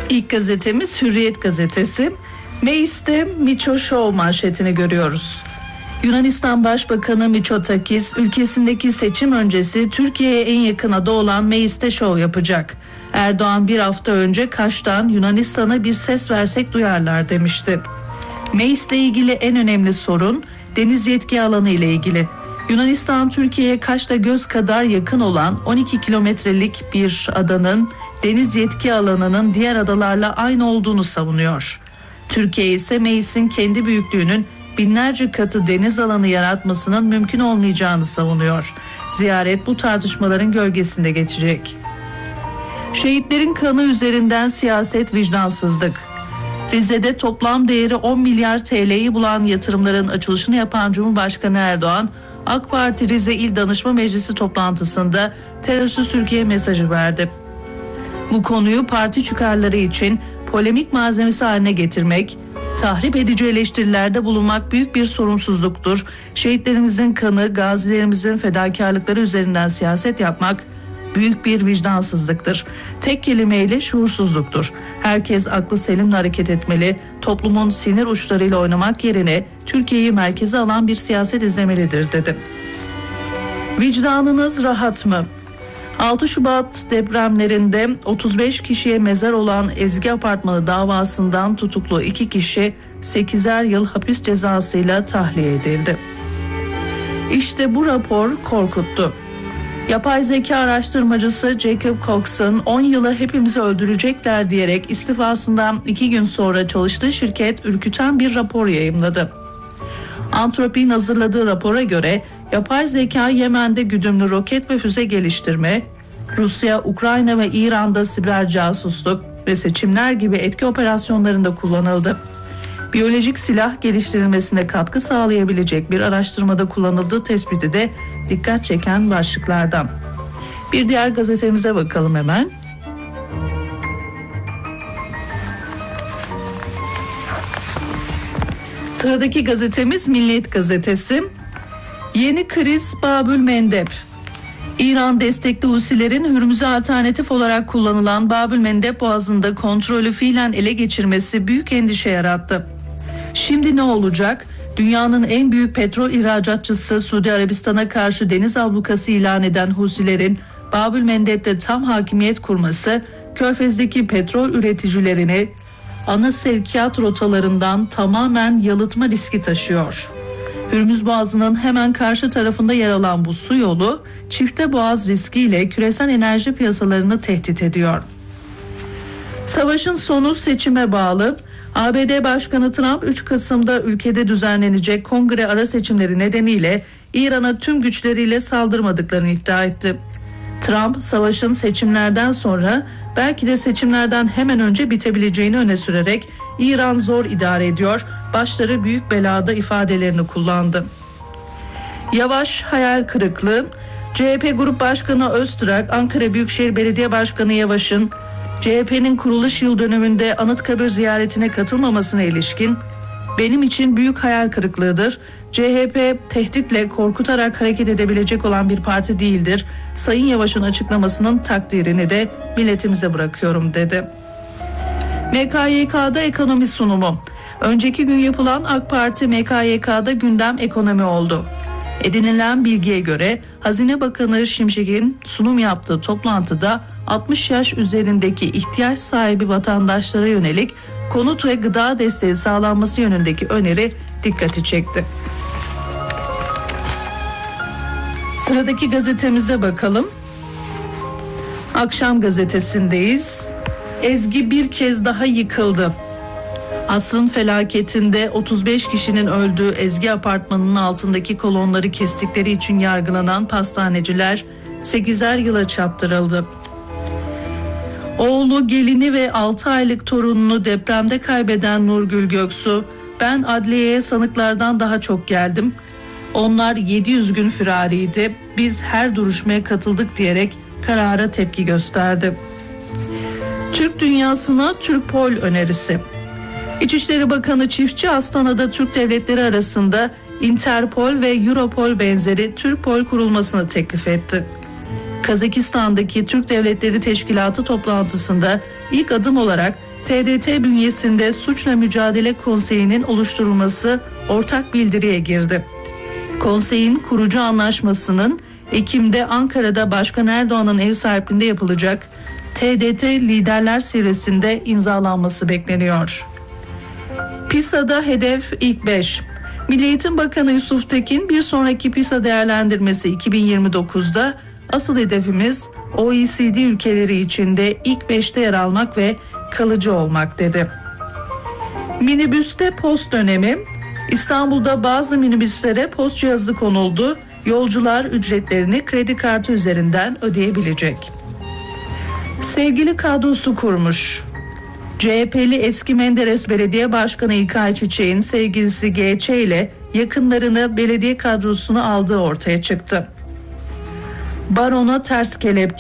İlk gazetemiz Hürriyet gazetesi. Meis'te Miço Show manşetini görüyoruz. Yunanistan Başbakanı Mitsotakis ülkesindeki seçim öncesi Türkiye'ye en yakın adı olan Meis'te Show yapacak. Erdoğan bir hafta önce Kaş'tan Yunanistan'a bir ses versek duyarlar demişti. Meis'le ilgili en önemli sorun deniz yetki alanı ile ilgili. Yunanistan Türkiye'ye Kaş'ta göz kadar yakın olan 12 kilometrelik bir adanın deniz yetki alanının diğer adalarla aynı olduğunu savunuyor. Türkiye ise Meis'in kendi büyüklüğünün binlerce katı deniz alanı yaratmasının mümkün olmayacağını savunuyor. Ziyaret bu tartışmaların gölgesinde geçecek. Şehitlerin kanı üzerinden siyaset vicdansızlık. Rize'de toplam değeri 10 milyar TL'yi bulan yatırımların açılışını yapan Cumhurbaşkanı Erdoğan, AK Parti Rize İl Danışma Meclisi toplantısında terörsüz Türkiye mesajı verdi. Bu konuyu parti çıkarları için polemik malzemesi haline getirmek, tahrip edici eleştirilerde bulunmak büyük bir sorumsuzluktur. Şehitlerimizin kanı, gazilerimizin fedakarlıkları üzerinden siyaset yapmak büyük bir vicdansızlıktır. Tek kelimeyle şuursuzluktur. Herkes aklı selimle hareket etmeli, toplumun sinir uçlarıyla oynamak yerine Türkiye'yi merkeze alan bir siyaset izlemelidir dedi. Vicdanınız rahat mı? 6 Şubat depremlerinde 35 kişiye mezar olan Ezgi Apartmanı davasından tutuklu 2 kişi 8'er yıl hapis cezasıyla tahliye edildi. İşte bu rapor korkuttu. Yapay zeka araştırmacısı Jacob Cox'un 10 yılı hepimizi öldürecekler diyerek istifasından 2 gün sonra çalıştığı şirket ürküten bir rapor yayımladı. Anthropic'in hazırladığı rapora göre yapay zeka Yemen'de güdümlü roket ve füze geliştirme, Rusya, Ukrayna ve İran'da siber casusluk ve seçimler gibi etki operasyonlarında kullanıldı. Biyolojik silah geliştirilmesine katkı sağlayabilecek bir araştırmada kullanıldığı tespiti de dikkat çeken başlıklardan. Bir diğer gazetemize bakalım hemen. Sıradaki gazetemiz Milliyet gazetesi. Yeni kriz Babül Mendeb. İran destekli Husilerin Hürmüz'e alternatif olarak kullanılan Babül Mendeb Boğazı'nda kontrolü fiilen ele geçirmesi büyük endişe yarattı. Şimdi ne olacak? Dünyanın en büyük petrol ihracatçısı Suudi Arabistan'a karşı deniz ablukası ilan eden Husilerin Babül Mendeb'de tam hakimiyet kurması, Körfez'deki petrol üreticilerini ana sevkiyat rotalarından tamamen yalıtma riski taşıyor. Hürmüz Boğazı'nın hemen karşı tarafında yer alan bu su yolu, çifte boğaz riskiyle küresel enerji piyasalarını tehdit ediyor. Savaşın sonu seçime bağlı. ABD Başkanı Trump 3 Kasım'da ülkede düzenlenecek kongre ara seçimleri nedeniyle İran'a tüm güçleriyle saldırmadıklarını iddia etti. Trump, savaşın seçimlerden sonra belki de seçimlerden hemen önce bitebileceğini öne sürerek İran zor idare ediyor, başları büyük belada ifadelerini kullandı. Yavaş hayal kırıklığı. CHP Grup Başkanı Öztürk, Ankara Büyükşehir Belediye Başkanı Yavaş'ın CHP'nin kuruluş yıl dönümünde Anıtkabir ziyaretine katılmamasına ilişkin "Benim için büyük hayal kırıklığıdır. CHP tehditle, korkutarak hareket edebilecek olan bir parti değildir. Sayın Yavaş'ın açıklamasının takdirini de milletimize bırakıyorum" dedi. MKYK'da ekonomi sunumu. Önceki gün yapılan AK Parti MKYK'da gündem ekonomi oldu. Edinilen bilgiye göre Hazine Bakanı Şimşek'in sunum yaptığı toplantıda 60 yaş üzerindeki ihtiyaç sahibi vatandaşlara yönelik konut ve gıda desteği sağlanması yönündeki öneri dikkati çekti. Sıradaki gazetemize bakalım. Akşam gazetesindeyiz. Ezgi bir kez daha yıkıldı. Asrın felaketinde 35 kişinin öldüğü Ezgi Apartmanı'nın altındaki kolonları kestikleri için yargılanan pastaneciler 8'er yıla çarptırıldı. Oğlu, gelini ve 6 aylık torununu depremde kaybeden Nurgül Göksu, "Ben adliyeye sanıklardan daha çok geldim. Onlar 700 gün firariydi. Biz her duruşmaya katıldık" diyerek karara tepki gösterdi. Türk dünyasına Türkpol önerisi. İçişleri Bakanı Çiftçi, Astana'da Türk devletleri arasında Interpol ve Europol benzeri Türkpol kurulmasını teklif etti. Kazakistan'daki Türk Devletleri Teşkilatı toplantısında ilk adım olarak TDT bünyesinde Suçla Mücadele Konseyi'nin oluşturulması ortak bildiriye girdi. Konseyin kurucu anlaşmasının Ekim'de Ankara'da Başkan Erdoğan'ın ev sahipliğinde yapılacak TDT Liderler Zirvesi'nde imzalanması bekleniyor. PISA'da hedef ilk 5. Milli Eğitim Bakanı Yusuf Tekin bir sonraki PISA değerlendirmesi 2029'da asıl hedefimiz OECD ülkeleri içinde ilk 5'te yer almak ve kalıcı olmak dedi. Minibüste post dönemi. İstanbul'da bazı minibüslere post cihazı konuldu. Yolcular ücretlerini kredi kartı üzerinden ödeyebilecek. Sevgili kadrosu kurmuş. CHP'li eski Menderes Belediye Başkanı İlkay Çiçek'in sevgilisi GÇ ile yakınlarını belediye kadrosuna aldığı ortaya çıktı. Barona ters kelepçe.